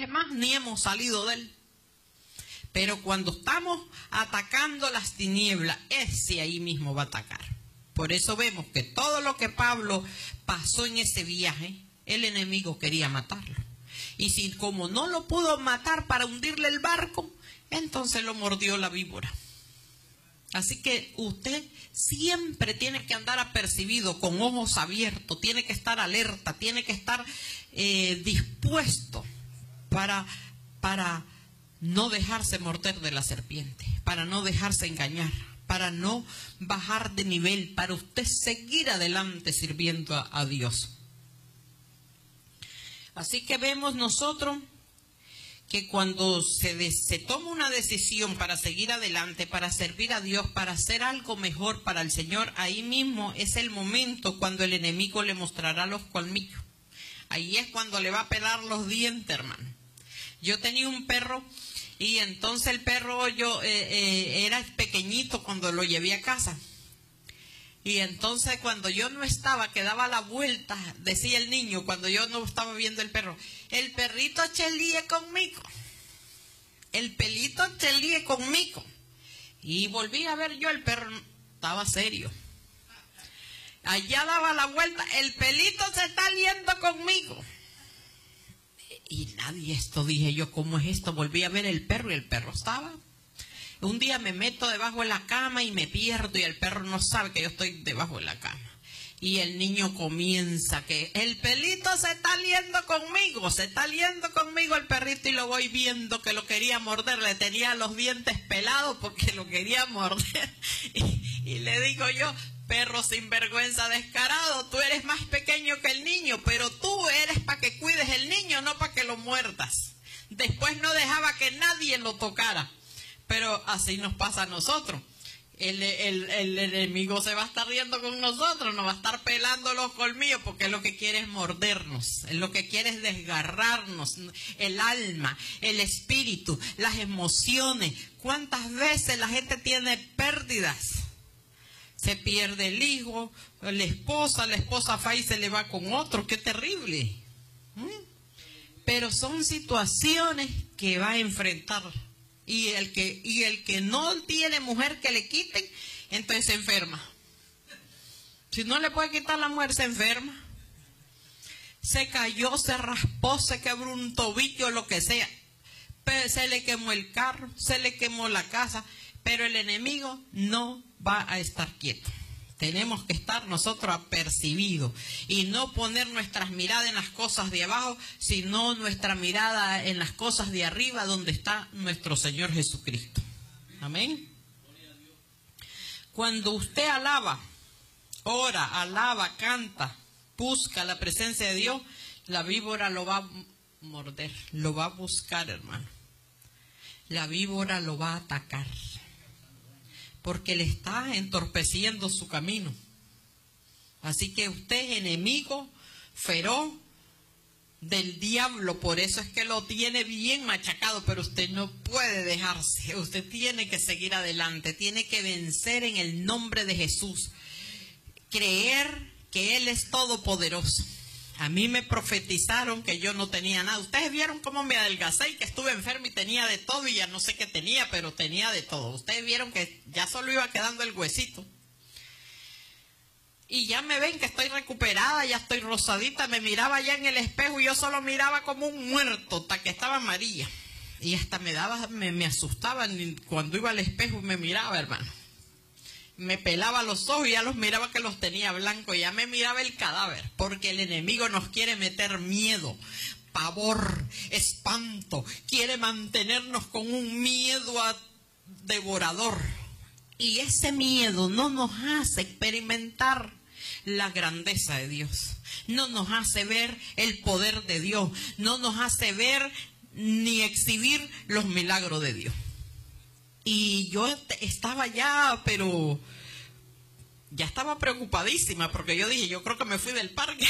es más, ni hemos salido de él. Pero cuando estamos atacando las tinieblas, ese ahí mismo va a atacar. Por eso vemos que todo lo que Pablo pasó en ese viaje, el enemigo quería matarlo. Y si como no lo pudo matar para hundirle el barco, entonces lo mordió la víbora. Así que usted siempre tiene que andar apercibido, con ojos abiertos, tiene que estar alerta, tiene que estar dispuesto para no dejarse morder de la serpiente, para no dejarse engañar, para no bajar de nivel, para usted seguir adelante sirviendo a Dios. Así que vemos nosotros que cuando se toma una decisión para seguir adelante, para servir a Dios, para hacer algo mejor para el Señor, ahí mismo es el momento cuando el enemigo le mostrará los colmillos. Ahí es cuando le va a pelar los dientes, hermano. Yo tenía un perro y entonces el perro era pequeñito cuando lo llevé a casa. Y entonces cuando yo no estaba, que daba la vuelta, decía el niño, cuando yo no estaba viendo el perro, el perrito chelíe conmigo, el pelito chelíe conmigo. Y volví a ver yo, el perro estaba serio. Allá daba la vuelta, el pelito se está liendo conmigo. Y nadie esto, dije yo, ¿cómo es esto? Volví a ver el perro y el perro estaba. Un día me meto debajo de la cama y me pierdo y el perro no sabe que yo estoy debajo de la cama. Y el niño comienza que el pelito se está liendo conmigo el perrito, y lo voy viendo que lo quería morder, le tenía los dientes pelados porque lo quería morder. Y le digo yo, perro sinvergüenza descarado, tú eres más pequeño que el niño, pero tú eres para que cuides el niño, no para que lo muerdas. Después no dejaba que nadie lo tocara. Pero así nos pasa a nosotros. El enemigo se va a estar riendo con nosotros, nos va a estar pelando los colmillos, porque lo que quiere es mordernos, lo que quiere es desgarrarnos el alma, el espíritu, las emociones. ¿Cuántas veces la gente tiene pérdidas? Se pierde el hijo, la esposa va y se le va con otro, qué terrible. Pero son situaciones que va a enfrentar. Y el que no tiene mujer que le quiten, entonces se enferma. Si no le puede quitar la mujer, se enferma. Se cayó, se raspó, se quebró un tobillo, lo que sea. Pero se le quemó el carro, se le quemó la casa. Pero el enemigo no va a estar quieto. Tenemos que estar nosotros apercibidos y no poner nuestras miradas en las cosas de abajo, sino nuestra mirada en las cosas de arriba, donde está nuestro Señor Jesucristo. Amén. Cuando usted alaba, ora, alaba, canta, busca la presencia de Dios, la víbora lo va a morder, lo va a buscar, hermano. La víbora lo va a atacar, porque le está entorpeciendo su camino. Así que usted es enemigo feroz del diablo, por eso es que lo tiene bien machacado, pero usted no puede dejarse, usted tiene que seguir adelante, tiene que vencer en el nombre de Jesús, creer que Él es todopoderoso. A mí me profetizaron que yo no tenía nada. Ustedes vieron cómo me adelgacé y que estuve enfermo y tenía de todo, y ya no sé qué tenía, pero tenía de todo. Ustedes vieron que ya solo iba quedando el huesito. Y ya me ven que estoy recuperada, ya estoy rosadita. Me miraba ya en el espejo y yo solo miraba como un muerto, hasta que estaba amarilla. Y hasta me asustaba cuando iba al espejo y me miraba, hermano. Me pelaba los ojos y ya los miraba que los tenía blancos, ya me miraba el cadáver, porque el enemigo nos quiere meter miedo, pavor, espanto, quiere mantenernos con un miedo devorador, y ese miedo no nos hace experimentar la grandeza de Dios, no nos hace ver el poder de Dios, no nos hace ver ni exhibir los milagros de Dios. Y yo estaba ya, pero ya estaba preocupadísima, porque yo dije, yo creo que me fui del parque.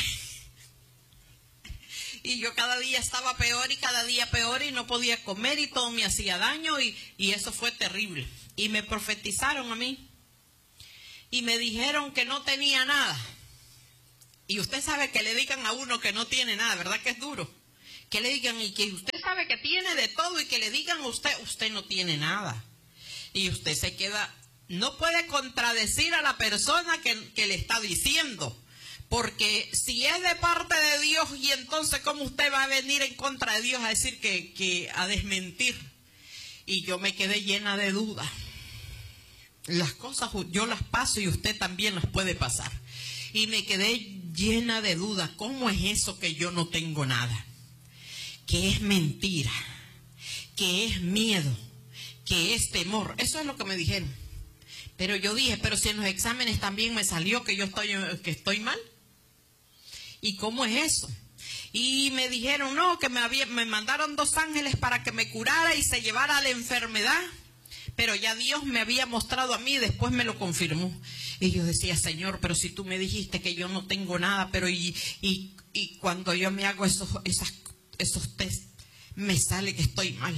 Y yo cada día estaba peor y cada día peor, y no podía comer y todo me hacía daño, y eso fue terrible. Y me profetizaron a mí y me dijeron que no tenía nada. Y usted sabe que le digan a uno que no tiene nada, ¿verdad que es duro? Que le digan, y que usted está sabe que tiene de todo y que le digan a usted, usted no tiene nada. Y usted se queda, no puede contradecir a la persona que le está diciendo. Porque si es de parte de Dios, y entonces ¿cómo usted va a venir en contra de Dios a decir a desmentir? Y yo me quedé llena de dudas. Las cosas yo las paso y usted también las puede pasar. Y me quedé llena de dudas. ¿Cómo es eso que yo no tengo nada? Que es mentira, que es miedo, que es temor. Eso es lo que me dijeron. Pero yo dije, pero si en los exámenes también me salió que estoy mal. ¿Y cómo es eso? Y me dijeron, no, que me mandaron 2 ángeles para que me curara y se llevara la enfermedad. Pero ya Dios me había mostrado a mí y después me lo confirmó. Y yo decía, Señor, pero si tú me dijiste que yo no tengo nada, pero y cuando yo me hago esos test, me sale que estoy mal.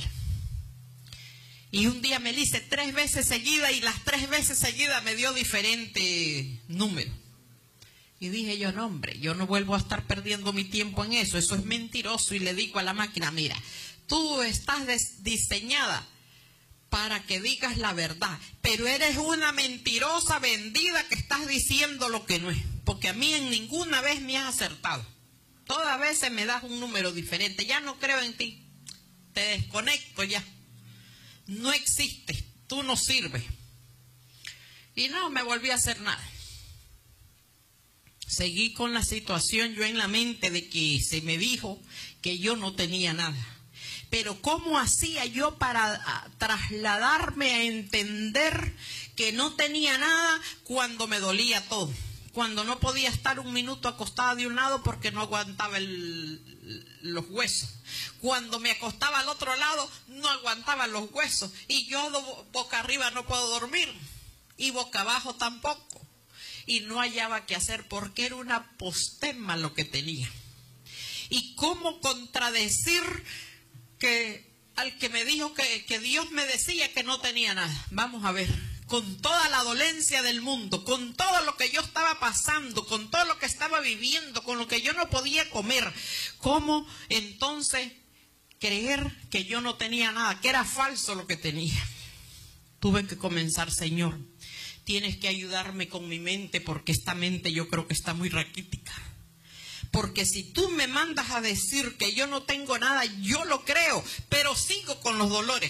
Y un día me lo hice 3 veces seguidas y las 3 veces seguidas me dio diferente número. Y dije yo, no hombre, yo no vuelvo a estar perdiendo mi tiempo en eso. Eso es mentiroso. Y le digo a la máquina, mira, tú estás diseñada para que digas la verdad, pero eres una mentirosa vendida que estás diciendo lo que no es, porque a mí en ninguna vez me has acertado. Todas veces me das un número diferente. Ya no creo en ti, te desconecto ya, no existes, tú no sirves. Y no me volví a hacer nada. Seguí con la situación yo en la mente de que se me dijo que yo no tenía nada. Pero ¿cómo hacía yo para trasladarme a entender que no tenía nada cuando me dolía todo? Cuando no podía estar un minuto acostada de un lado porque no aguantaba los huesos. Cuando me acostaba al otro lado no aguantaba los huesos. Y yo boca arriba no puedo dormir. Y boca abajo tampoco. Y no hallaba qué hacer porque era una postema lo que tenía. Y cómo contradecir al que me dijo que Dios me decía que no tenía nada. Vamos a ver, con toda la dolencia del mundo, con todo lo que yo estaba pasando, con todo lo que estaba viviendo, con lo que yo no podía comer, ¿cómo entonces creer que yo no tenía nada, que era falso lo que tenía? Tuve que comenzar, Señor, tienes que ayudarme con mi mente, porque esta mente yo creo que está muy raquítica. Porque si tú me mandas a decir que yo no tengo nada, yo lo creo, pero sigo con los dolores.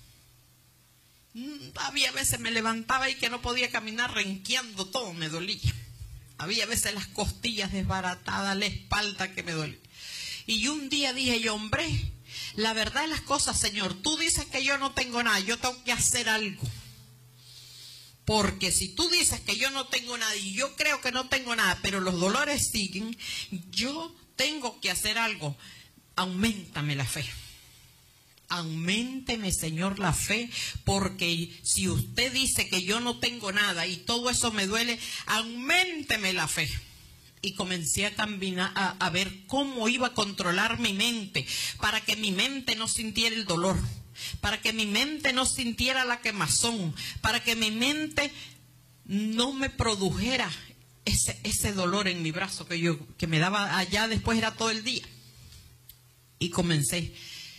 Había veces me levantaba y que no podía caminar, renqueando, todo me dolía. Había veces las costillas desbaratadas, la espalda que me dolía. Y un día dije yo, hombre, la verdad de las cosas, Señor, tú dices que yo no tengo nada, yo tengo que hacer algo. Porque si tú dices que yo no tengo nada y yo creo que no tengo nada, pero los dolores siguen, yo tengo que hacer algo. Auméntame la fe. Auménteme, Señor, la fe, porque si usted dice que yo no tengo nada y todo eso me duele, auménteme la fe. Y comencé a caminar, a ver cómo iba a controlar mi mente, para que mi mente no sintiera el dolor, para que mi mente no sintiera la quemazón, para que mi mente no me produjera ese dolor en mi brazo que me daba allá, después era todo el día. Y comencé,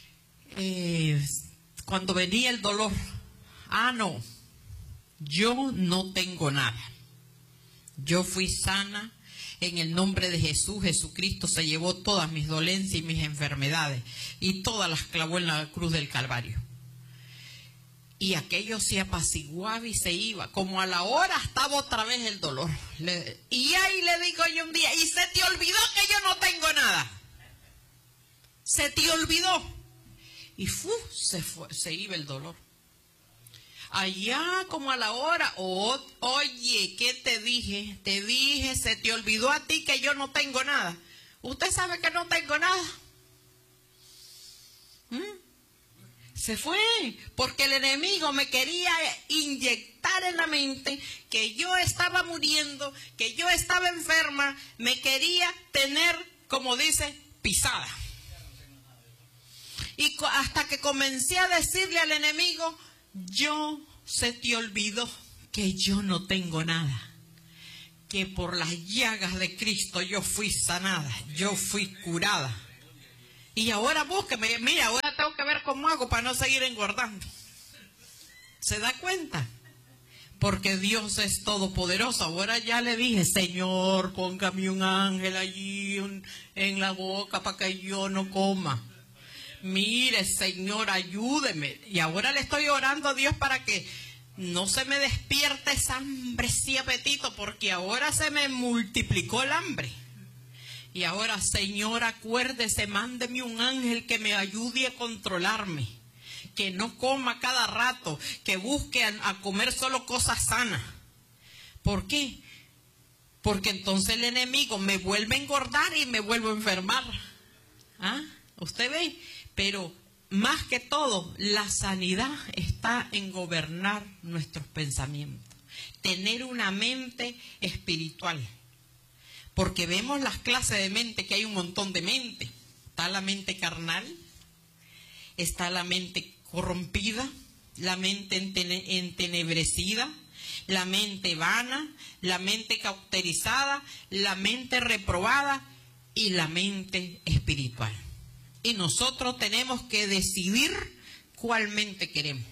cuando venía el dolor, no, yo no tengo nada, yo fui sana. En el nombre de Jesús, Jesucristo se llevó todas mis dolencias y mis enfermedades y todas las clavó en la cruz del Calvario. Y aquello se apaciguaba y se iba. Como a la hora estaba otra vez el dolor. Y ahí le digo yo un día, y se te olvidó que yo no tengo nada. Se te olvidó. Y se iba el dolor. Allá como a la hora, oye, ¿qué te dije? Te dije, se te olvidó a ti que yo no tengo nada. ¿Usted sabe que no tengo nada? Se fue, porque el enemigo me quería inyectar en la mente que yo estaba muriendo, que yo estaba enferma, me quería tener, como dice, pisada. Y hasta que comencé a decirle al enemigo, se te olvidó que yo no tengo nada, que por las llagas de Cristo yo fui sanada, yo fui curada. Y ahora búsqueme, mira, ahora tengo que ver cómo hago para no seguir engordando. ¿Se da cuenta? Porque Dios es todopoderoso. Ahora ya le dije, Señor, póngame un ángel allí en la boca para que yo no coma. Mire, Señor, ayúdeme. Y ahora le estoy orando a Dios para que no se me despierte esa hambre, ese apetito, porque ahora se me multiplicó el hambre. Y ahora, Señor, acuérdese, mándeme un ángel que me ayude a controlarme. Que no coma cada rato, que busque a comer solo cosas sanas. ¿Por qué? Porque entonces el enemigo me vuelve a engordar y me vuelvo a enfermar. ¿Ah? ¿Usted ve? Pero más que todo, la sanidad está en gobernar nuestros pensamientos. Tener una mente espiritual. Porque vemos las clases de mente, que hay un montón de mente. Está la mente carnal, está la mente corrompida, la mente entenebrecida, la mente vana, la mente cauterizada, la mente reprobada y la mente espiritual. Y nosotros tenemos que decidir cuál mente queremos.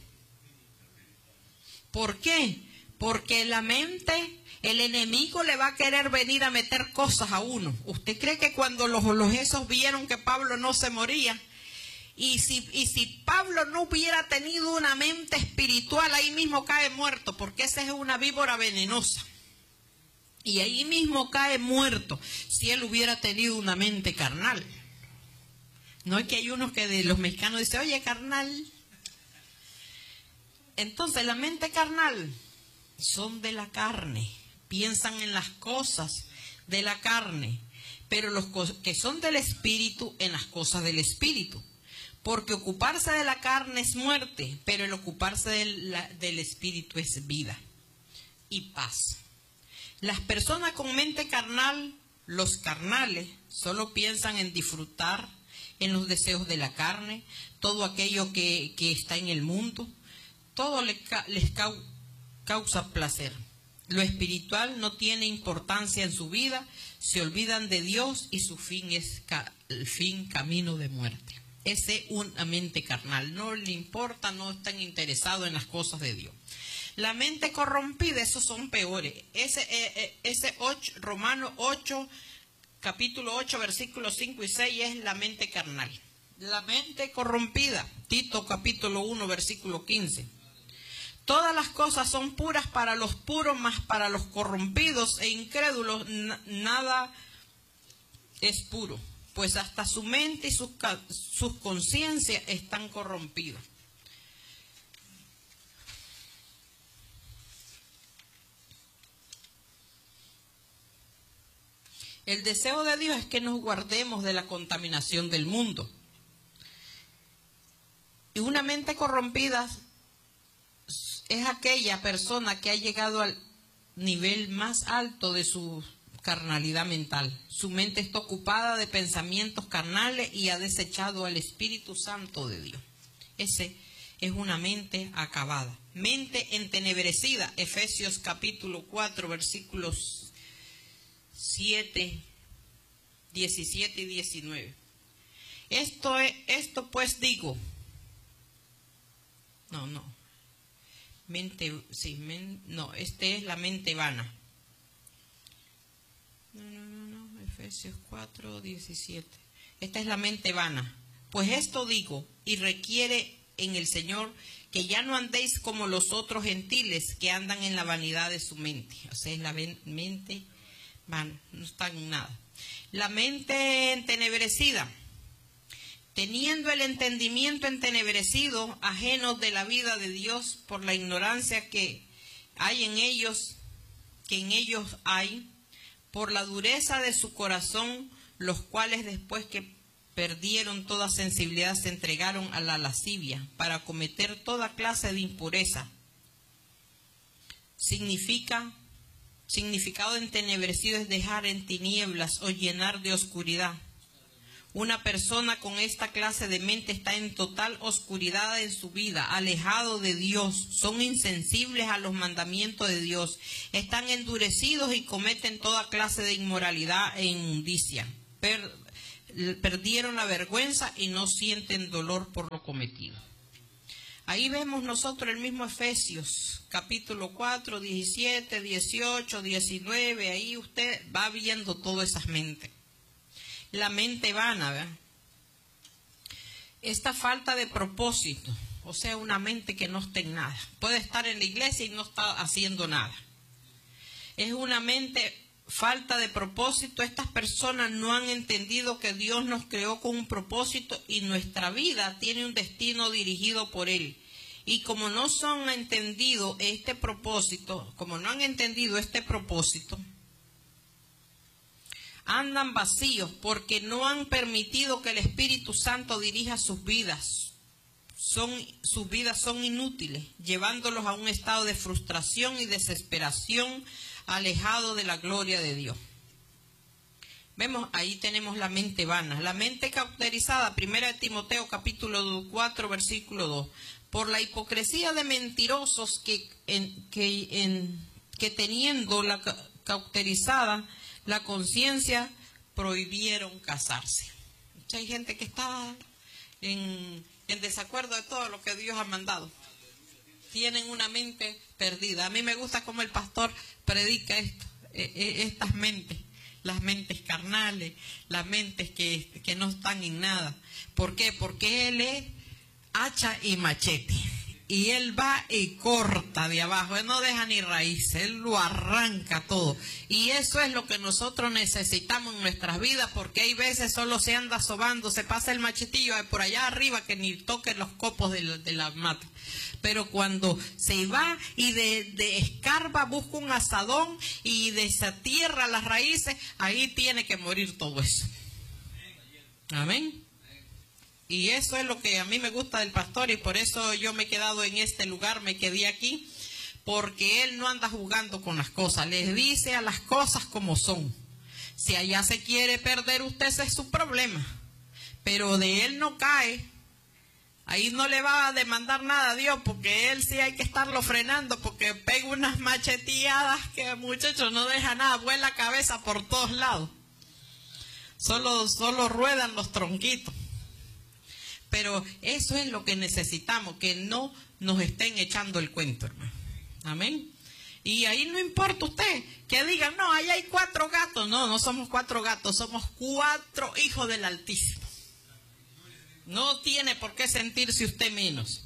¿Por qué? Porque la mente, el enemigo le va a querer venir a meter cosas a uno. ¿Usted cree que cuando los esos vieron que Pablo no se moría? Y si Pablo no hubiera tenido una mente espiritual, ahí mismo cae muerto, porque esa es una víbora venenosa. Y ahí mismo cae muerto, si él hubiera tenido una mente carnal. No es que hay unos que de los mexicanos dicen, oye, carnal. Entonces, la mente carnal son de la carne, piensan en las cosas de la carne, pero los que son del espíritu, en las cosas del espíritu. Porque ocuparse de la carne es muerte, pero el ocuparse del espíritu es vida y paz. Las personas con mente carnal, los carnales, solo piensan en disfrutar, en los deseos de la carne, todo aquello que está en el mundo, todo les causa placer. Lo espiritual no tiene importancia en su vida, se olvidan de Dios y su fin es el fin camino de muerte. Ese es una mente carnal, no le importa, no están interesados en las cosas de Dios. La mente corrompida, esos son peores. Romanos 8, capítulo 8, versículos 5 y 6 es la mente carnal. La mente corrompida, Tito capítulo 1, versículo 15. Todas las cosas son puras para los puros, mas para los corrompidos e incrédulos nada es puro. Pues hasta su mente y sus conciencias están corrompidas. El deseo de Dios es que nos guardemos de la contaminación del mundo. Y una mente corrompida es aquella persona que ha llegado al nivel más alto de su carnalidad mental. Su mente está ocupada de pensamientos carnales y ha desechado al Espíritu Santo de Dios. Ese es una mente acabada. Mente entenebrecida, Efesios capítulo 4, versículos 7, 17 y 19. Esto pues digo. Este es la mente vana. Efesios 4, 17. Esta es la mente vana. Pues esto digo, y requiere en el Señor que ya no andéis como los otros gentiles que andan en la vanidad de su mente. O sea, es la mente vana, no está en nada. La mente entenebrecida, teniendo el entendimiento entenebrecido, ajenos de la vida de Dios por la ignorancia que hay en ellos, hay, por la dureza de su corazón, los cuales después que perdieron toda sensibilidad se entregaron a la lascivia para cometer toda clase de impureza. Significado de entenebrecido es dejar en tinieblas o llenar de oscuridad. Una persona con esta clase de mente está en total oscuridad en su vida, alejado de Dios, son insensibles a los mandamientos de Dios, están endurecidos y cometen toda clase de inmoralidad e inmundicia. perdieron la vergüenza y no sienten dolor por lo cometido. Ahí vemos nosotros el mismo Efesios, capítulo 4, 17, 18, 19, ahí usted va viendo todas esas mentes. La mente vana, ¿verdad? Esta falta de propósito, o sea, una mente que no está en nada. Puede estar en la iglesia y no está haciendo nada. Es una mente falta de propósito. Estas personas no han entendido que Dios nos creó con un propósito y nuestra vida tiene un destino dirigido por Él. Y como no han entendido este propósito, andan vacíos porque no han permitido que el Espíritu Santo dirija sus vidas. Sus vidas son inútiles, llevándolos a un estado de frustración y desesperación, alejado de la gloria de Dios. Vemos, ahí tenemos la mente vana, la mente cauterizada, 1 Timoteo capítulo 4, versículo 2. Por la hipocresía de mentirosos que teniendo la cauterizada la conciencia, prohibieron casarse. Hay gente que está en desacuerdo de todo lo que Dios ha mandado. Tienen una mente perdida. A mí me gusta cómo el pastor predica estas mentes, las mentes carnales, las mentes que no están en nada. ¿Por qué? Porque Él es hacha y machete. Y Él va y corta de abajo, Él no deja ni raíz, Él lo arranca todo. Y eso es lo que nosotros necesitamos en nuestras vidas, porque hay veces solo se anda sobando, se pasa el machetillo por allá arriba que ni toque los copos de la mata. Pero cuando se va y de escarba busca un asadón y desatierra las raíces, ahí tiene que morir todo eso. Amén. Y eso es lo que a mí me gusta del pastor y por eso yo me he quedado en este lugar, me quedé aquí, porque él no anda jugando con las cosas, les dice a las cosas como son. Si allá se quiere perder usted, ese es su problema, pero de él no cae, ahí no le va a demandar nada a Dios, porque él sí hay que estarlo frenando, porque pega unas macheteadas que muchachos no deja nada, vuela cabeza por todos lados, solo ruedan los tronquitos. Pero eso es lo que necesitamos, que no nos estén echando el cuento, hermano. Amén. Y ahí no importa usted que digan, no, ahí hay 4 gatos. No, no somos 4 gatos, somos 4 hijos del Altísimo. No tiene por qué sentirse usted menos.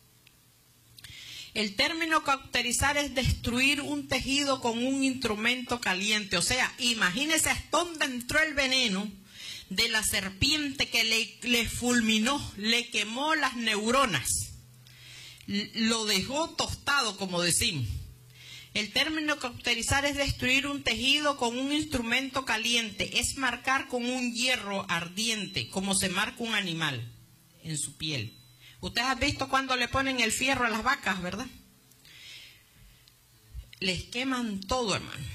El término cauterizar es destruir un tejido con un instrumento caliente. O sea, imagínese hasta dónde entró el veneno de la serpiente que le fulminó, le quemó las neuronas, lo dejó tostado, como decimos. El término cauterizar es destruir un tejido con un instrumento caliente, es marcar con un hierro ardiente, como se marca un animal en su piel. Ustedes han visto cuando le ponen el fierro a las vacas, ¿verdad? Les queman todo, hermano.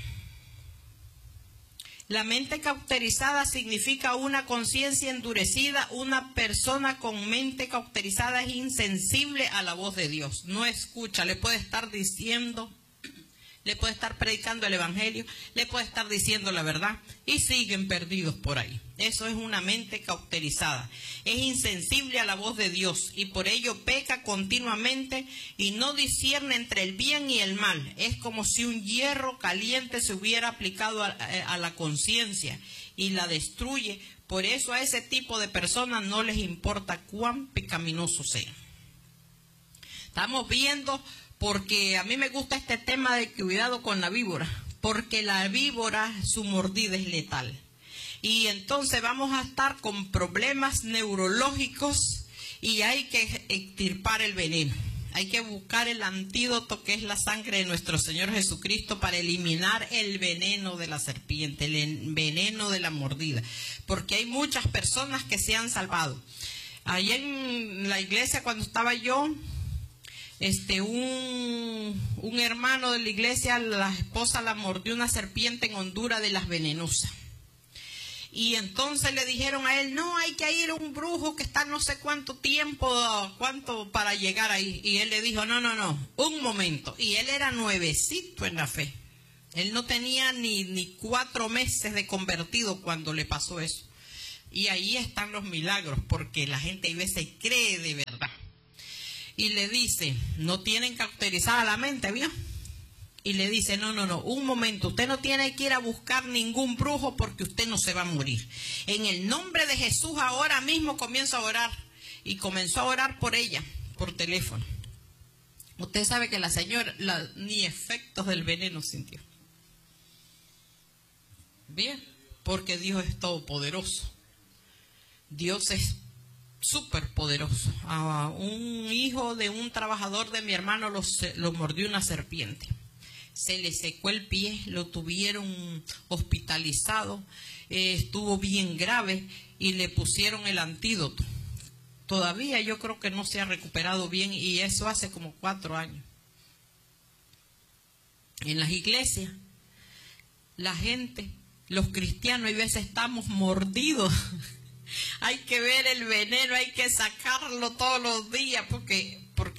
La mente cauterizada significa una conciencia endurecida. Una persona con mente cauterizada es insensible a la voz de Dios. No escucha, le puede estar diciendo, le puede estar predicando el evangelio, le puede estar diciendo la verdad y siguen perdidos por ahí. Eso es una mente cauterizada. Es insensible a la voz de Dios y por ello peca continuamente y no discierne entre el bien y el mal. Es como si un hierro caliente se hubiera aplicado a la conciencia y la destruye. Por eso a ese tipo de personas no les importa cuán pecaminoso sea. Estamos viendo, porque a mí me gusta este tema de cuidado con la víbora, porque la víbora, su mordida es letal. Y entonces vamos a estar con problemas neurológicos y hay que extirpar el veneno. Hay que buscar el antídoto que es la sangre de nuestro Señor Jesucristo para eliminar el veneno de la serpiente, el veneno de la mordida. Porque hay muchas personas que se han salvado. Ahí en la iglesia cuando estaba yo, un hermano de la iglesia, la esposa la mordió una serpiente en Honduras de las venenosas. Y entonces le dijeron a él, no, hay que ir a un brujo que está no sé cuánto tiempo, para llegar ahí. Y él le dijo, no, un momento. Y él era nuevecito en la fe. Él no tenía ni 4 meses de convertido cuando le pasó eso. Y ahí están los milagros, porque la gente a veces cree de verdad. Y le dice, no tienen cauterizada la mente, ¿vio? Y le dice, no, un momento, usted no tiene que ir a buscar ningún brujo porque usted no se va a morir. En el nombre de Jesús ahora mismo comienzo a orar. Y comenzó a orar por ella, por teléfono. Usted sabe que la señora ni efectos del veneno sintió. Bien, porque Dios es todopoderoso. Dios es súper poderoso. A un hijo de un trabajador de mi hermano lo mordió una serpiente. Se le secó el pie, lo tuvieron hospitalizado, estuvo bien grave y le pusieron el antídoto. Todavía yo creo que no se ha recuperado bien y eso hace como 4 años. En las iglesias, la gente, los cristianos, a veces estamos mordidos. Hay que ver el veneno, hay que sacarlo todos los días porque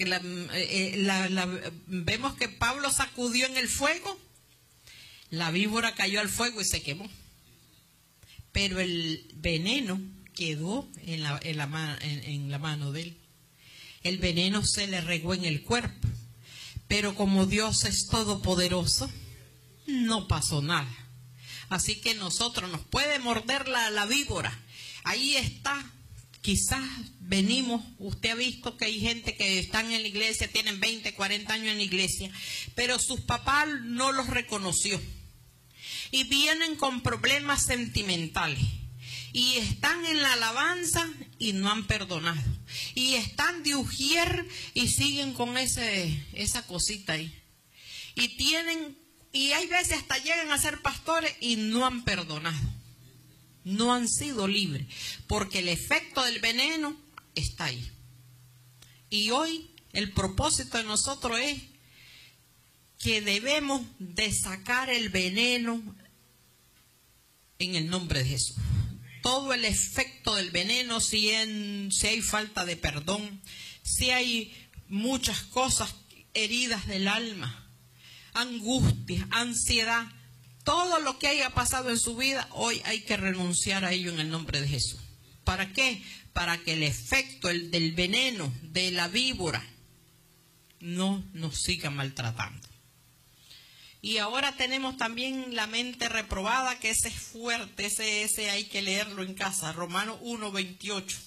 vemos que Pablo sacudió en el fuego, la víbora cayó al fuego y se quemó. Pero el veneno quedó en la mano de él. El veneno se le regó en el cuerpo. Pero como Dios es todopoderoso, no pasó nada. Así que nosotros nos puede morder la víbora. Ahí está. Quizás venimos, usted ha visto que hay gente que están en la iglesia, tienen 20, 40 años en la iglesia, pero sus papás no los reconoció. Y vienen con problemas sentimentales. Y están en la alabanza y no han perdonado. Y están de ujier y siguen con esa cosita ahí. Y hay veces hasta llegan a ser pastores y no han perdonado. No han sido libres. Porque el efecto del veneno está ahí. Y hoy el propósito de nosotros es que debemos de sacar el veneno en el nombre de Jesús. Todo el efecto del veneno, si hay falta de perdón, si hay muchas cosas, heridas del alma, angustia, ansiedad, todo lo que haya pasado en su vida, hoy hay que renunciar a ello en el nombre de Jesús. ¿Para qué? Para que el efecto del veneno, de la víbora, no nos siga maltratando. Y ahora tenemos también la mente reprobada, que ese es fuerte, ese hay que leerlo en casa, Romanos 1:28.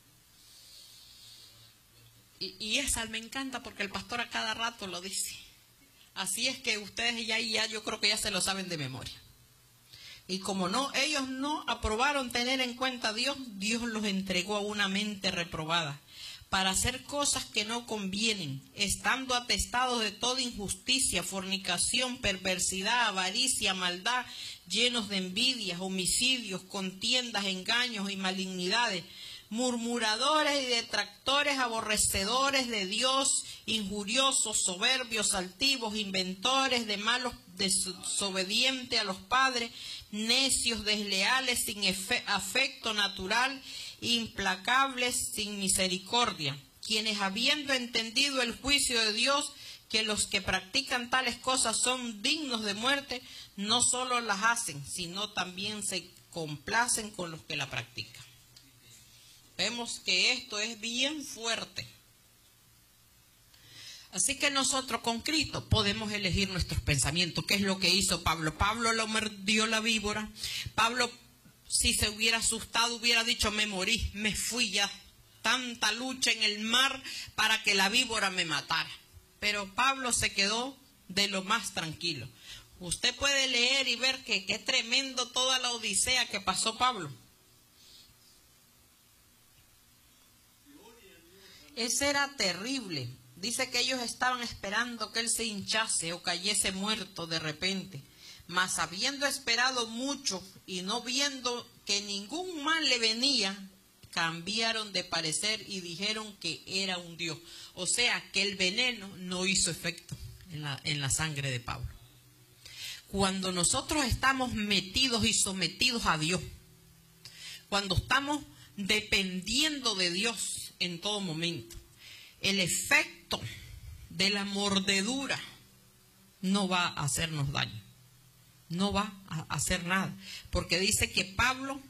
Y esa me encanta porque el pastor a cada rato lo dice. Así es que ustedes ya yo creo que ya se lo saben de memoria. Y como ellos no aprobaron tener en cuenta a Dios, Dios los entregó a una mente reprobada para hacer cosas que no convienen, estando atestados de toda injusticia, fornicación, perversidad, avaricia, maldad, llenos de envidias, homicidios, contiendas, engaños y malignidades, murmuradores y detractores, aborrecedores de Dios, injuriosos, soberbios, altivos, inventores de malos, desobedientes a los padres, necios, desleales, sin afecto natural, implacables, sin misericordia, quienes habiendo entendido el juicio de Dios, que los que practican tales cosas son dignos de muerte, no solo las hacen, sino también se complacen con los que la practican. Vemos que esto es bien fuerte. Así que nosotros con Cristo podemos elegir nuestros pensamientos. ¿Qué es lo que hizo Pablo? Pablo lo mordió la víbora. Pablo, si se hubiera asustado, hubiera dicho, me morí, me fui ya. Tanta lucha en el mar para que la víbora me matara. Pero Pablo se quedó de lo más tranquilo. Usted puede leer y ver que qué tremendo toda la odisea que pasó Pablo. Ese era terrible. Dice que ellos estaban esperando que él se hinchase o cayese muerto de repente. Mas habiendo esperado mucho y no viendo que ningún mal le venía, cambiaron de parecer y dijeron que era un dios. O sea, que el veneno no hizo efecto en la sangre de Pablo. Cuando nosotros estamos metidos y sometidos a Dios, cuando estamos dependiendo de Dios en todo momento, el efecto de la mordedura no va a hacernos daño, no va a hacer nada, porque dice que Pablo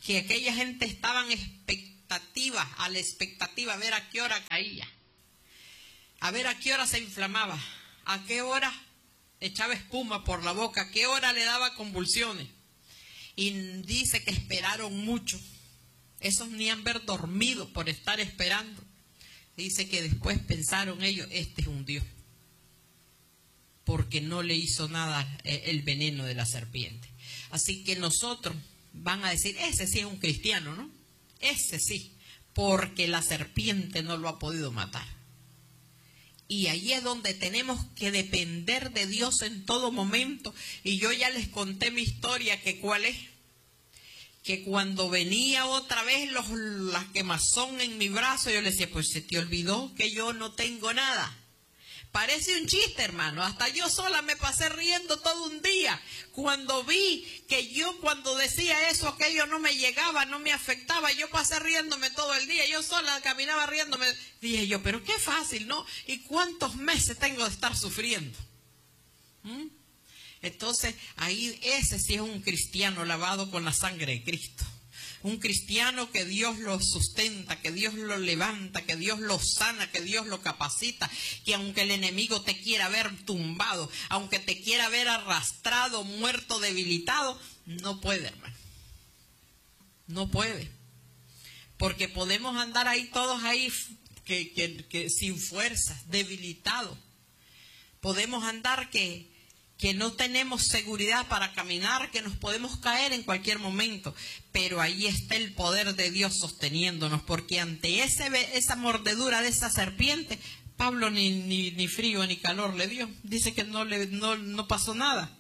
que aquella gente estaba a la expectativa, a ver a qué hora caía, a ver a qué hora se inflamaba, a qué hora echaba espuma por la boca, a qué hora le daba convulsiones. Y dice que esperaron mucho. Esos ni han haber dormido por estar esperando. Dice que después pensaron ellos, este es un Dios, porque no le hizo nada el veneno de la serpiente. Así que nosotros van a decir, ese sí es un cristiano, ¿no? Ese sí, porque la serpiente no lo ha podido matar. Y ahí es donde tenemos que depender de Dios en todo momento. Y yo ya les conté mi historia, que cuál es. Que cuando venía otra vez la quemazón en mi brazo, yo le decía, pues se te olvidó que yo no tengo nada. Parece un chiste, hermano. Hasta yo sola me pasé riendo todo un día. Cuando vi que yo cuando decía eso, aquello no me llegaba, no me afectaba, yo pasé riéndome todo el día. Yo sola caminaba riéndome. Dije yo, pero qué fácil, ¿no? ¿Y cuántos meses tengo de estar sufriendo? Entonces, ahí ese sí es un cristiano lavado con la sangre de Cristo. Un cristiano que Dios lo sustenta, que Dios lo levanta, que Dios lo sana, que Dios lo capacita, que aunque el enemigo te quiera ver tumbado, aunque te quiera ver arrastrado, muerto, debilitado, no puede, hermano. No puede. Porque podemos andar ahí todos ahí que sin fuerzas, debilitados. Podemos andar que no tenemos seguridad para caminar, que nos podemos caer en cualquier momento, pero ahí está el poder de Dios sosteniéndonos, porque ante esa mordedura de esa serpiente, Pablo ni frío ni calor le dio. Dice que no pasó nada.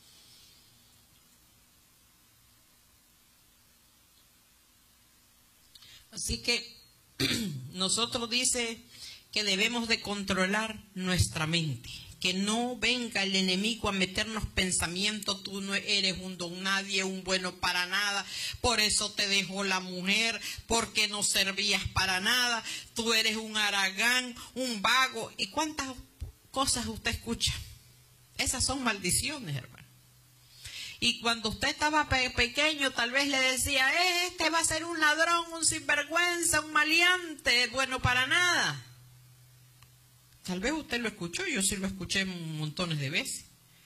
Así que nosotros dice que debemos de controlar nuestra mente. Que no venga el enemigo a meternos pensamientos, tú no eres un don nadie, un bueno para nada, por eso te dejó la mujer, porque no servías para nada, tú eres un haragán, un vago. ¿Y cuántas cosas usted escucha? Esas son maldiciones, hermano. Y cuando usted estaba pequeño, tal vez le decía, este va a ser un ladrón, un sinvergüenza, un maleante, bueno para nada. Tal vez usted lo escuchó, yo sí lo escuché montones de veces.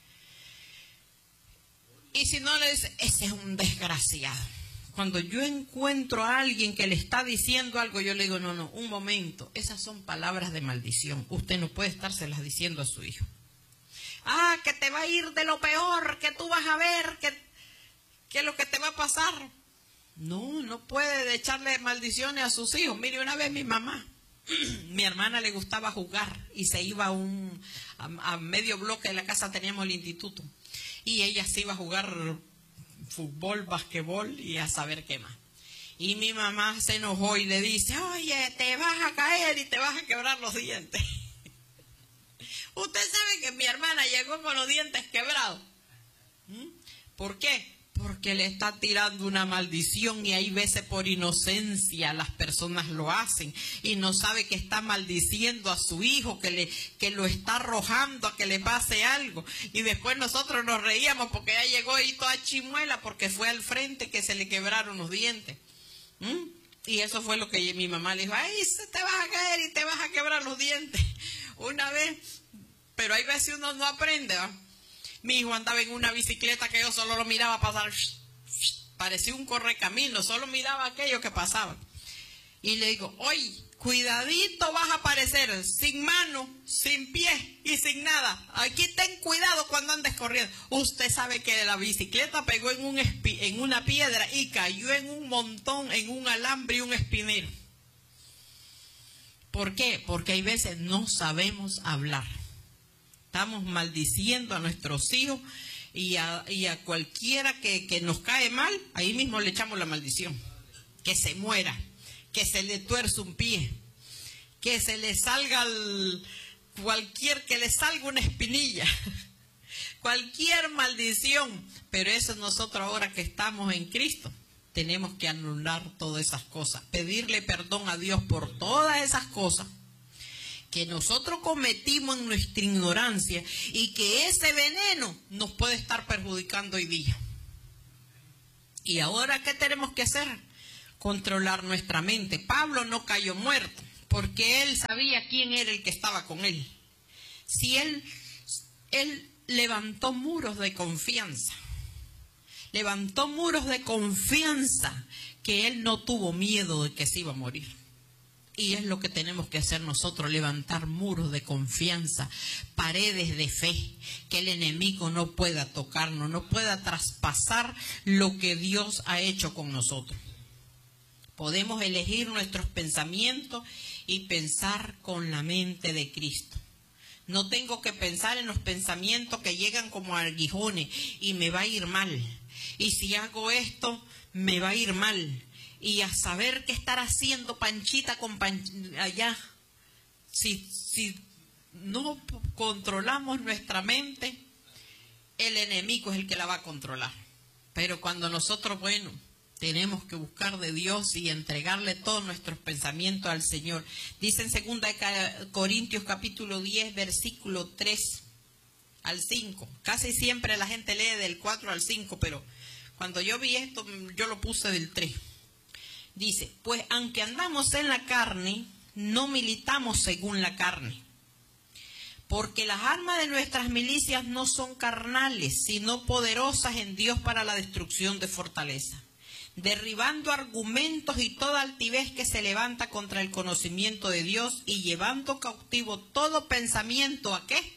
Y si no le dice, ese es un desgraciado. Cuando yo encuentro a alguien que le está diciendo algo, yo le digo, no, un momento, esas son palabras de maldición. Usted no puede estárselas diciendo a su hijo. Que te va a ir de lo peor, que tú vas a ver, que lo que te va a pasar. No puede echarle maldiciones a sus hijos. Mire, una vez mi mamá, mi hermana le gustaba jugar y se iba a medio bloque de la casa, teníamos el instituto, y ella se iba a jugar fútbol, basquetbol y a saber qué más. Y mi mamá se enojó y le dice, oye, te vas a caer y te vas a quebrar los dientes. Usted sabe que mi hermana llegó con los dientes quebrados. ¿Por qué? Porque le está tirando una maldición, y hay veces por inocencia las personas lo hacen y no sabe que está maldiciendo a su hijo, que lo está arrojando a que le pase algo. Y después nosotros nos reíamos porque ya llegó ahí toda chimuela porque fue al frente que se le quebraron los dientes. Y eso fue lo que mi mamá le dijo, se te vas a caer y te vas a quebrar los dientes. Una vez, pero hay veces uno no aprende, ¿va? Mi hijo andaba en una bicicleta que yo solo lo miraba pasar, parecía un correcamino, solo miraba aquello que pasaba. Y le digo, oye, cuidadito vas a aparecer, sin mano, sin pie y sin nada. Aquí ten cuidado cuando andes corriendo. Usted sabe que la bicicleta pegó en una piedra y cayó en un montón, en un alambre y un espinero. ¿Por qué? Porque hay veces no sabemos hablar. Estamos maldiciendo a nuestros hijos y a cualquiera que nos cae mal, ahí mismo le echamos la maldición. Que se muera, que se le tuerce un pie, que se le salga que le salga una espinilla, cualquier maldición. Pero eso nosotros ahora que estamos en Cristo, tenemos que anular todas esas cosas, pedirle perdón a Dios por todas esas cosas que nosotros cometimos en nuestra ignorancia y que ese veneno nos puede estar perjudicando hoy día. ¿Y ahora qué tenemos que hacer? Controlar nuestra mente. Pablo no cayó muerto, porque él sabía quién era el que estaba con él. Si él levantó muros de confianza. Levantó muros de confianza que él no tuvo miedo de que se iba a morir. Y es lo que tenemos que hacer nosotros, levantar muros de confianza, paredes de fe, que el enemigo no pueda tocarnos, no pueda traspasar lo que Dios ha hecho con nosotros. Podemos elegir nuestros pensamientos y pensar con la mente de Cristo. No tengo que pensar en los pensamientos que llegan como aguijones y me va a ir mal. Y si hago esto, me va a ir mal. Y a saber qué estar haciendo Panchita con allá. Si no controlamos nuestra mente, el enemigo es el que la va a controlar. Pero cuando nosotros, bueno, tenemos que buscar de Dios y entregarle todos nuestros pensamientos al Señor. Dice en 2 Corintios capítulo 10, versículo 3 al 5. Casi siempre la gente lee del 4 al 5, pero cuando yo vi esto, yo lo puse del 3. Dice, pues aunque andamos en la carne, no militamos según la carne. Porque las armas de nuestras milicias no son carnales, sino poderosas en Dios para la destrucción de fortaleza, derribando argumentos y toda altivez que se levanta contra el conocimiento de Dios y llevando cautivo todo pensamiento, ¿a qué?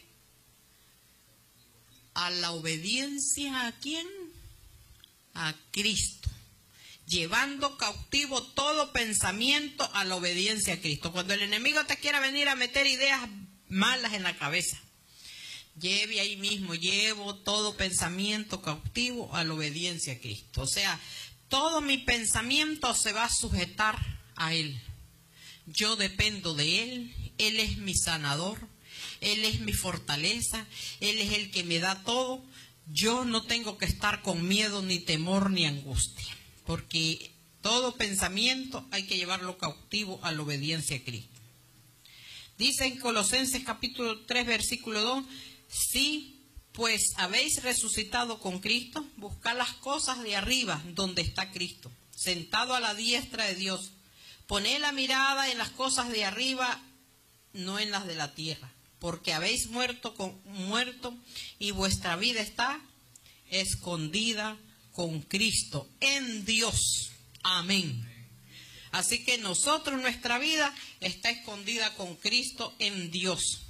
A la obediencia, ¿a quién? A Cristo. Llevando cautivo todo pensamiento a la obediencia a Cristo. Cuando el enemigo te quiera venir a meter ideas malas en la cabeza, lleve ahí mismo, llevo todo pensamiento cautivo a la obediencia a Cristo. O sea, todo mi pensamiento se va a sujetar a Él. Yo dependo de Él, Él es mi sanador, Él es mi fortaleza, Él es el que me da todo. Yo no tengo que estar con miedo, ni temor, ni angustia, porque todo pensamiento hay que llevarlo cautivo a la obediencia a Cristo. Dice en Colosenses capítulo 3, versículo 2, sí, pues habéis resucitado con Cristo, buscad las cosas de arriba, donde está Cristo, sentado a la diestra de Dios. Poned la mirada en las cosas de arriba, no en las de la tierra, porque habéis muerto y vuestra vida está escondida con Cristo en Dios. Amén. Así que nosotros, nuestra vida está escondida con Cristo en Dios.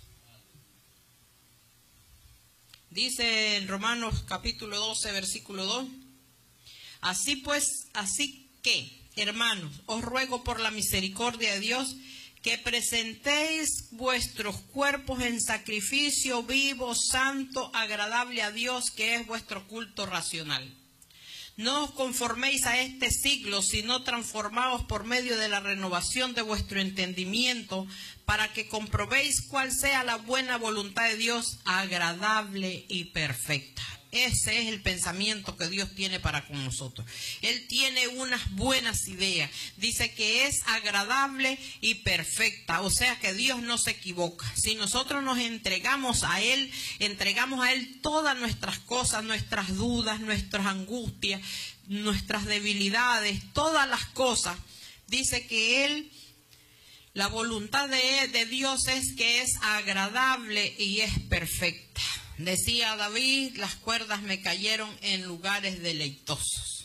Dice en Romanos capítulo 12, versículo 2. Así que, hermanos, os ruego por la misericordia de Dios que presentéis vuestros cuerpos en sacrificio vivo, santo, agradable a Dios, que es vuestro culto racional. No os conforméis a este siglo, sino transformaos por medio de la renovación de vuestro entendimiento, para que comprobéis cuál sea la buena voluntad de Dios, agradable y perfecta. Ese es el pensamiento que Dios tiene para con nosotros. Él tiene unas buenas ideas. Dice que es agradable y perfecta. O sea que Dios no se equivoca. Si nosotros nos entregamos a Él todas nuestras cosas, nuestras dudas, nuestras angustias, nuestras debilidades, todas las cosas. Dice que Él, la voluntad de Dios es que es agradable y es perfecta. Decía David, las cuerdas me cayeron en lugares deleitosos.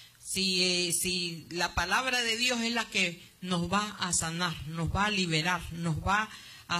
Si la palabra de Dios es la que nos va a sanar, nos va a liberar, nos va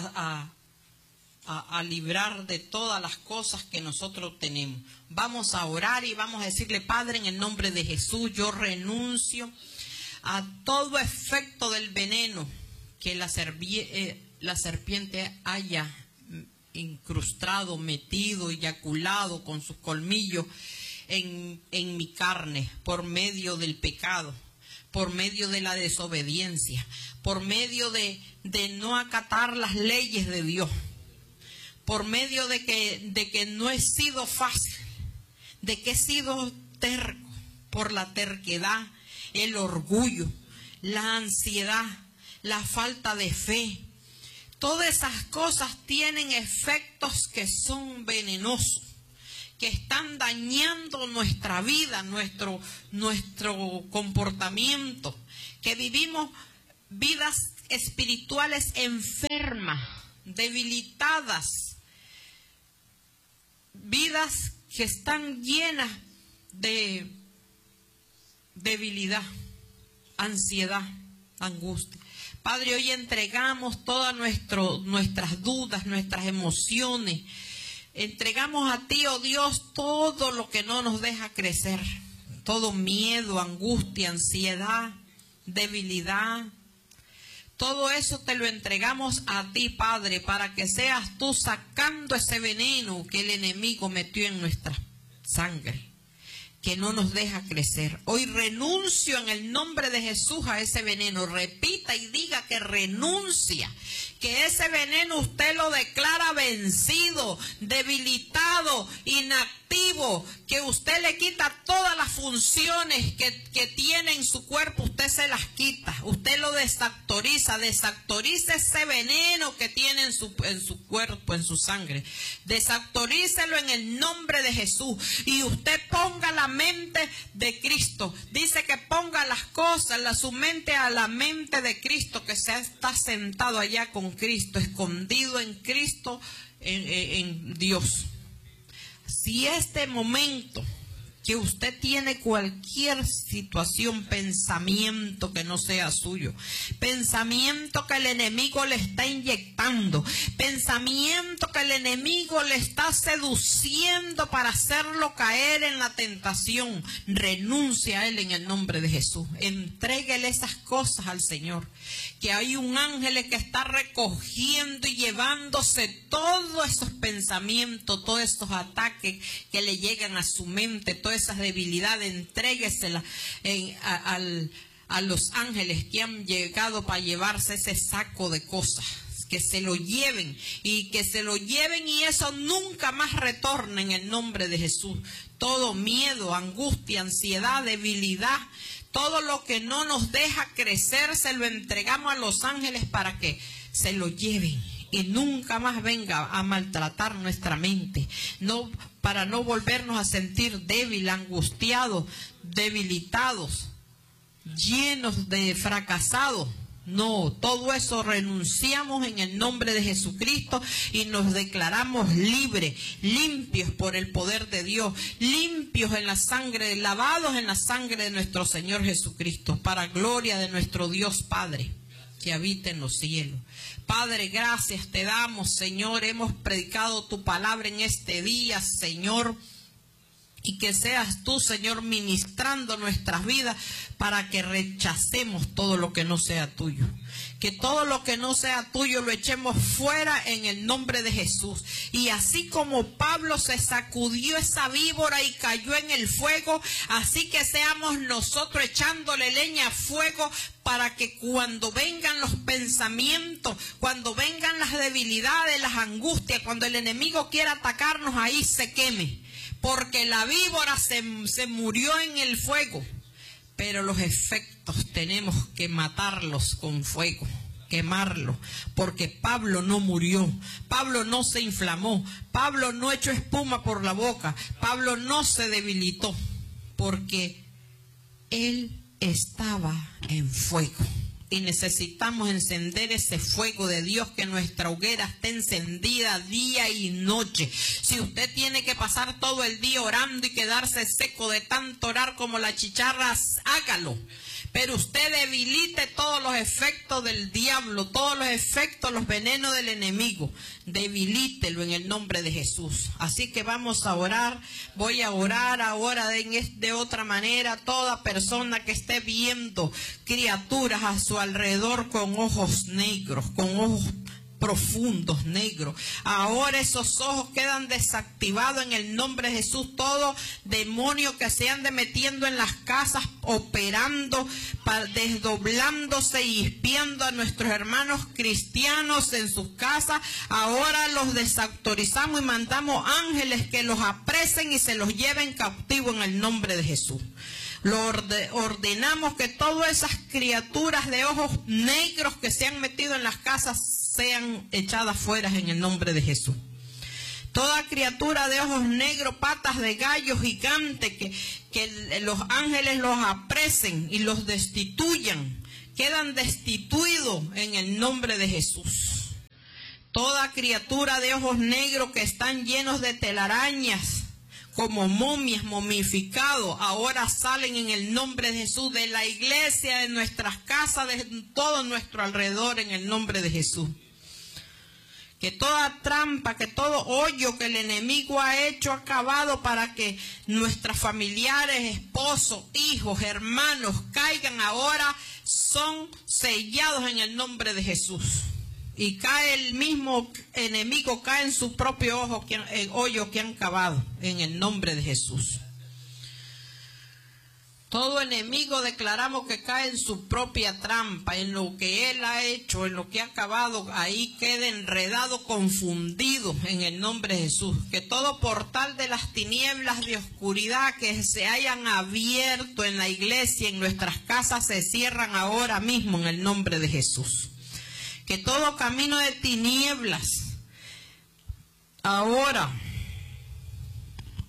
a librar de todas las cosas que nosotros tenemos. Vamos a orar y vamos a decirle, Padre, en el nombre de Jesús, yo renuncio a todo efecto del veneno que la serpiente haya incrustado, metido, eyaculado con sus colmillos en mi carne, por medio del pecado, por medio de la desobediencia, por medio de no acatar las leyes de Dios, por medio de que no he sido fácil, de que he sido terco, por la terquedad, el orgullo, la ansiedad, la falta de fe. Todas esas cosas tienen efectos que son venenosos, que están dañando nuestra vida, nuestro comportamiento, que vivimos vidas espirituales enfermas, debilitadas, vidas que están llenas de debilidad, ansiedad, angustia. Padre, hoy entregamos todas nuestras dudas, nuestras emociones. Entregamos a ti, oh Dios, todo lo que no nos deja crecer. Todo miedo, angustia, ansiedad, debilidad. Todo eso te lo entregamos a ti, Padre, para que seas tú sacando ese veneno que el enemigo metió en nuestra sangre, que no nos deja crecer. Hoy renuncio en el nombre de Jesús a ese veneno. Repita y diga que renuncia, que ese veneno usted lo declara vencido, debilitado, inactivo, que usted le quita todas las funciones que tiene en su cuerpo, usted se las quita, usted lo desactoriza ese veneno que tiene en su cuerpo, en su sangre. Desactorícelo en el nombre de Jesús y usted ponga la mente de Cristo. Dice que ponga las cosas, su mente a la mente de Cristo, que se está sentado allá con Cristo, escondido en Cristo, en Dios. Si este momento que usted tiene cualquier situación, pensamiento que no sea suyo, pensamiento que el enemigo le está inyectando, pensamiento que el enemigo le está seduciendo para hacerlo caer en la tentación, renuncia a él en el nombre de Jesús. Entréguele esas cosas al Señor, que hay un ángel que está recogiendo y llevándose todos esos pensamientos, todos esos ataques que le llegan a su mente, todas esas debilidades. Entrégueselas a los ángeles que han llegado para llevarse ese saco de cosas. Que se lo lleven y eso nunca más retorne en el nombre de Jesús. Todo miedo, angustia, ansiedad, debilidad, todo lo que no nos deja crecer, se lo entregamos a los ángeles para que se lo lleven y nunca más venga a maltratar nuestra mente, para no volvernos a sentir débil, angustiados, debilitados, llenos de fracasados. No, todo eso renunciamos en el nombre de Jesucristo y nos declaramos libres, limpios por el poder de Dios, limpios en la sangre, lavados en la sangre de nuestro Señor Jesucristo, para gloria de nuestro Dios Padre, que habita en los cielos. Padre, gracias te damos, Señor, hemos predicado tu palabra en este día, Señor. Y que seas tú, Señor, ministrando nuestras vidas para que rechacemos todo lo que no sea tuyo. Que todo lo que no sea tuyo lo echemos fuera en el nombre de Jesús. Y así como Pablo se sacudió esa víbora y cayó en el fuego, así que seamos nosotros echándole leña a fuego para que cuando vengan los pensamientos, cuando vengan las debilidades, las angustias, cuando el enemigo quiera atacarnos, ahí se queme. Porque la víbora se murió en el fuego, pero los efectos tenemos que matarlos con fuego, quemarlos, porque Pablo no murió, Pablo no se inflamó, Pablo no echó espuma por la boca, Pablo no se debilitó, porque él estaba en fuego. Y necesitamos encender ese fuego de Dios, que nuestra hoguera esté encendida día y noche. Si usted tiene que pasar todo el día orando y quedarse seco de tanto orar como la chicharra, hágalo. Pero usted debilite todos los efectos del diablo, todos los efectos, los venenos del enemigo. Debilítelo en el nombre de Jesús. Así que vamos a orar. Voy a orar ahora de otra manera. Toda persona que esté viendo criaturas a su alrededor con ojos negros, con ojos profundos, negros. Ahora esos ojos quedan desactivados en el nombre de Jesús. Todo demonio que se ande metiendo en las casas, operando, desdoblándose y espiando a nuestros hermanos cristianos en sus casas, ahora los desautorizamos y mandamos ángeles que los apresen y se los lleven cautivos en el nombre de Jesús. Ordenamos que todas esas criaturas de ojos negros que se han metido en las casas sean echadas fuera en el nombre de Jesús. Toda criatura de ojos negros, patas de gallo gigante, que los ángeles los apresen y los destituyan, quedan destituidos en el nombre de Jesús. Toda criatura de ojos negros que están llenos de telarañas, como momias, momificados, ahora salen en el nombre de Jesús, de la iglesia, de nuestras casas, de todo nuestro alrededor, en el nombre de Jesús. Que toda trampa, que todo hoyo que el enemigo ha hecho, ha cavado para que nuestros familiares, esposos, hijos, hermanos caigan ahora, son sellados en el nombre de Jesús. Y cae el mismo enemigo, cae en su propio hoyo que han cavado, en el nombre de Jesús. Todo enemigo declaramos que cae en su propia trampa, en lo que él ha hecho, en lo que ha acabado, ahí quede enredado, confundido en el nombre de Jesús. Que todo portal de las tinieblas de oscuridad que se hayan abierto en la iglesia, en nuestras casas, se cierran ahora mismo en el nombre de Jesús. Que todo camino de tinieblas ahora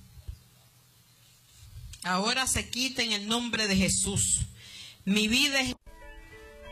se quite en el nombre de Jesús. Mi vida es